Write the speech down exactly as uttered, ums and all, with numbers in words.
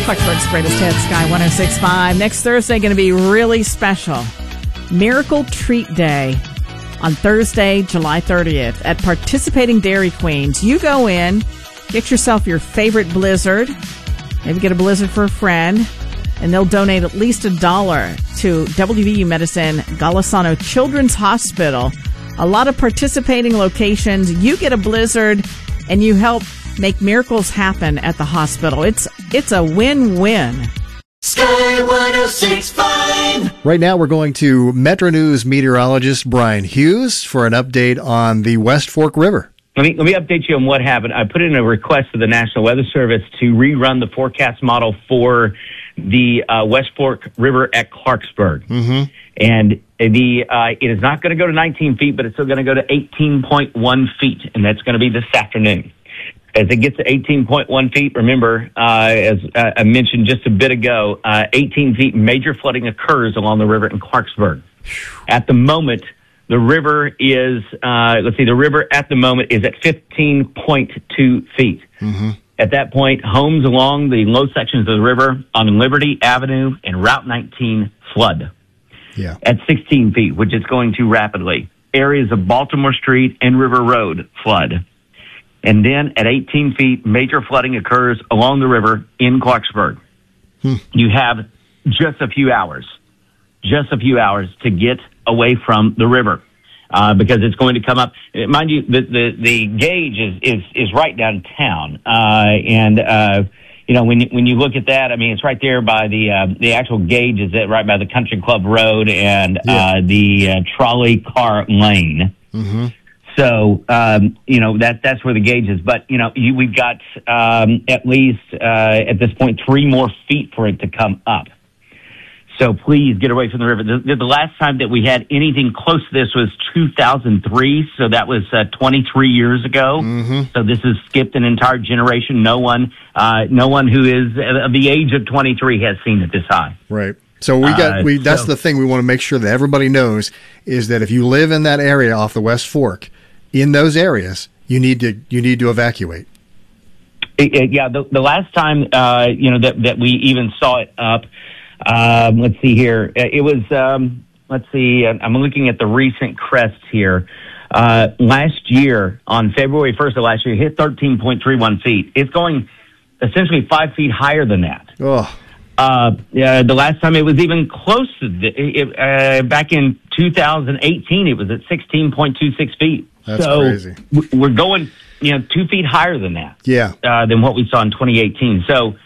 Clarksburg's greatest hit, Sky one oh six point five. Next Thursday, going to be really special. Miracle Treat Day on Thursday, July thirtieth at participating Dairy Queens. You go in, get yourself your favorite Blizzard, maybe get a Blizzard for a friend, and they'll donate at least a dollar to W V U Medicine Golisano Children's Hospital. A lot of participating locations. You get a Blizzard, and you help make miracles happen at the hospital. It's it's a win-win. Sky one oh six point five. Right now, we're going to Metro News meteorologist Brian Hughes for an update on the West Fork River. Let me, let me update you on what happened. I put in a request to the National Weather Service to rerun the forecast model for the uh, West Fork River at Clarksburg. Mm-hmm. And the uh, it is not going to go to nineteen feet, but it's still going to go to eighteen point one feet, and that's going to be this afternoon. As it gets to eighteen point one feet, remember, uh, as uh, I mentioned just a bit ago, uh, eighteen feet major flooding occurs along the river in Clarksburg. At the moment, the river is, uh, let's see, the river at the moment is at fifteen point two feet. Mm-hmm. At that point, homes along the low sections of the river on Liberty Avenue and Route nineteen flood. Yeah. At sixteen feet, which is going too rapidly. Areas of Baltimore Street and River Road flood. And then at eighteen feet, major flooding occurs along the river in Clarksburg. Hmm. You have just a few hours, just a few hours to get away from the river uh, because it's going to come up. Mind you, the, the, the gauge is, is, is right downtown. Uh, and, uh, you know, when you, when you look at that, I mean, it's right there by the, uh, the actual gauge is right by the Country Club Road and yeah. uh, the uh, trolley car lane. Mm-hmm. So, um, you know, that that's where the gauge is. But, you know, you, we've got um, at least, uh, at this point, three more feet for it to come up. So please get away from the river. The, the last time that we had anything close to this was two thousand three. So that was uh, twenty-three years ago. Mm-hmm. So this has skipped an entire generation. No one, uh, no one who is of the age of twenty-three has seen it this high. Right. So we got Uh, we. That's so- the thing we want to make sure that everybody knows is that if you live in that area off the West Fork, in those areas, you need to you need to evacuate. It, it, yeah, the, the last time uh, you know that that we even saw it up. Um, let's see here. It was um, let's see. I'm looking at the recent crests here. Uh, last year, on February first of last year, it hit thirteen point three one feet. It's going essentially five feet higher than that. Oh. Uh, yeah, the last time it was even close to the, it, uh, back in two thousand eighteen, it was at sixteen point two six feet. That's so crazy. w- we're going, you know, two feet higher than that. Yeah. Uh, than what we saw in twenty eighteen. So,